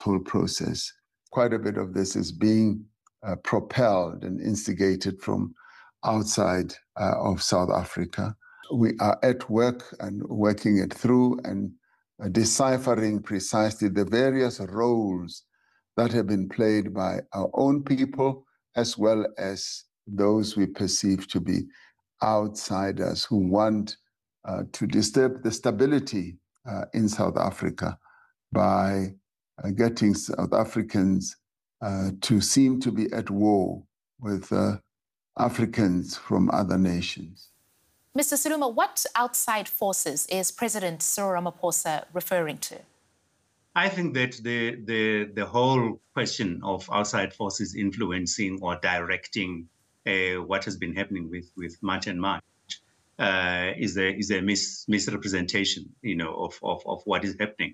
whole process. Quite a bit of this is being propelled and instigated from outside of South Africa. We are at work and working it through and deciphering precisely the various roles that have been played by our own people, as well as those we perceive to be outsiders who want to disturb the stability in South Africa by getting South Africans to seem to be at war with Africans from other nations. Mr. Siluma, what outside forces is President Cyril Ramaphosa referring to? I think that the whole question of outside forces influencing or directing what has been happening with March and March is a misrepresentation, of what is happening.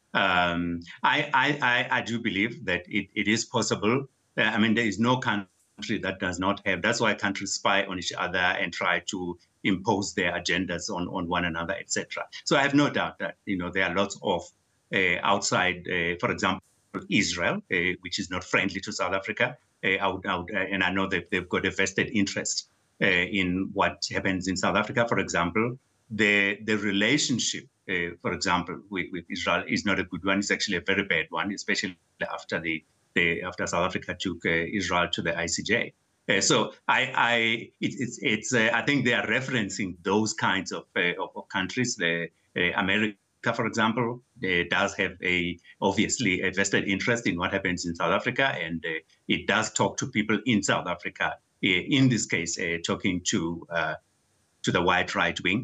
I do believe that it is possible. I mean, there is no country that does not have. That's why countries spy on each other and try to impose their agendas on one another, etc. So I have no doubt that there are lots of outside, for example, Israel, which is not friendly to South Africa, and I know that they've got a vested interest in what happens in South Africa. For example, the relationship, for example, with Israel is not a good one. It's actually a very bad one, especially after after South Africa took Israel to the ICJ. So I think they are referencing those kinds of countries. America, for example, does have obviously a vested interest in what happens in South Africa, and it does talk to people in South Africa. In this case, talking to the white right wing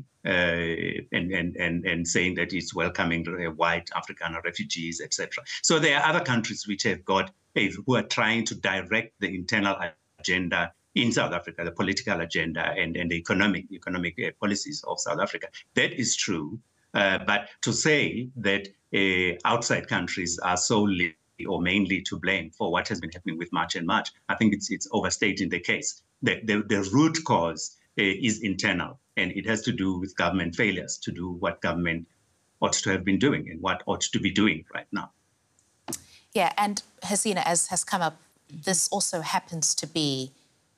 and saying that it's welcoming white African refugees, etc. So there are other countries which have got who are trying to direct the internal agenda in South Africa, the political agenda and the economic policies of South Africa. That is true. But to say that outside countries are solely or mainly to blame for what has been happening with March and March, I think it's overstating the case. The root cause is internal, and it has to do with government failures to do what government ought to have been doing and what ought to be doing right now. Yeah, and Hasina, as has come up, this also happens to be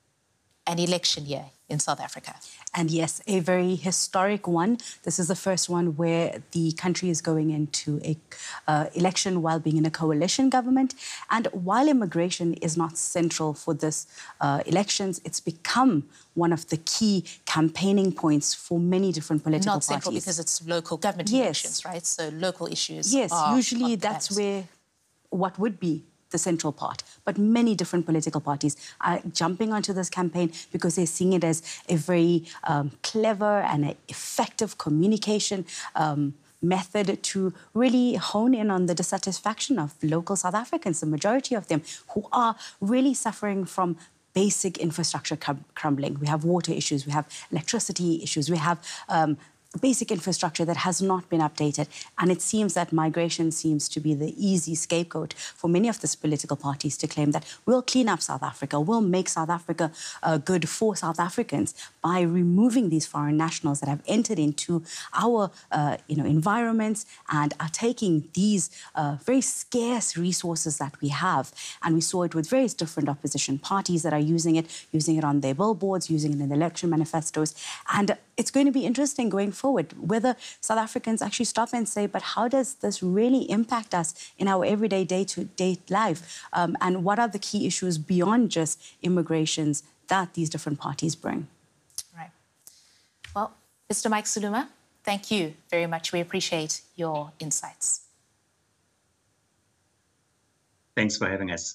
an election year in South Africa. And yes, a very historic one. This is the first one where the country is going into an election while being in a coalition government. And while immigration is not central for this elections, it's become one of the key campaigning points for many different political parties. Not central because it's local government elections, right? So local issues. Yes, usually that's where what would be the central part. But many different political parties are jumping onto this campaign because they're seeing it as a very clever and effective communication method to really hone in on the dissatisfaction of local South Africans, the majority of them, who are really suffering from basic infrastructure crumbling. We have water issues, we have electricity issues, we have basic infrastructure that has not been updated. And it seems that migration seems to be the easy scapegoat for many of these political parties to claim that we'll clean up South Africa, we'll make South Africa good for South Africans by removing these foreign nationals that have entered into our environments and are taking these very scarce resources that we have. And we saw it with various different opposition parties that are using it on their billboards, using it in the election manifestos. And it's going to be interesting going forward whether South Africans actually stop and say, but how does this really impact us in our everyday day-to-day life? And what are the key issues beyond just immigrations that these different parties bring? Right. Well, Mr. Mike Siluma, thank you very much. We appreciate your insights. Thanks for having us.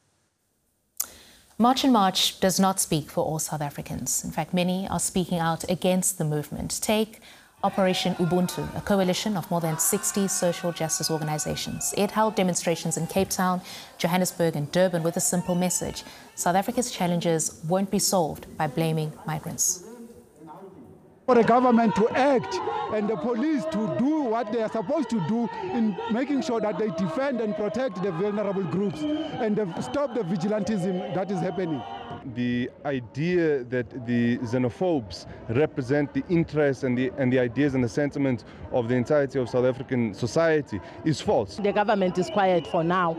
March and March does not speak for all South Africans. In fact, many are speaking out against the movement. Take Operation Ubuntu, a coalition of more than 60 social justice organizations. It held demonstrations in Cape Town, Johannesburg and Durban with a simple message: South Africa's challenges won't be solved by blaming migrants. For the government to act and the police to do what they are supposed to do in making sure that they defend and protect the vulnerable groups and stop the vigilantism that is happening. The idea that the xenophobes represent the interests and the ideas and the sentiments of the entirety of South African society is false. The government is quiet for now.